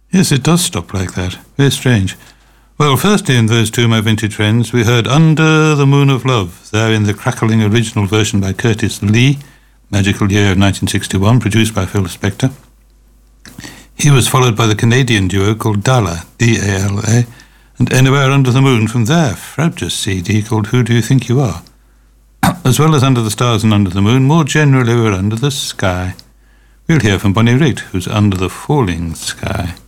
Yes, it does stop like that. Very strange. Well, firstly, in those two, my vintage friends, we heard Under the Moon of Love, there in the crackling original version by Curtis Lee, magical year of 1961, produced by Phil Spector. He was followed by the Canadian duo called Dala, D-A-L-A, and Anywhere Under the Moon from their frabjous CD called Who Do You Think You Are? As well as Under the Stars and Under the Moon, more generally we're under the sky. We'll hear from Bonnie Raitt, who's under the falling sky.